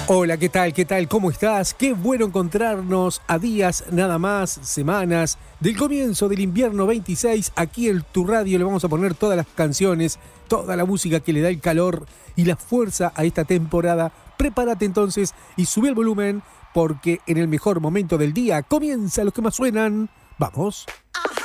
Hola, ¿qué tal? ¿Qué tal? ¿Cómo estás? Qué bueno encontrarnos a días nada más, semanas del comienzo del invierno 26. Aquí en tu radio le vamos a poner todas las canciones, toda la música que le da el calor y la fuerza a esta temporada. Prepárate entonces y sube el volumen porque en el mejor momento del día comienza los que más suenan. ¡Vamos!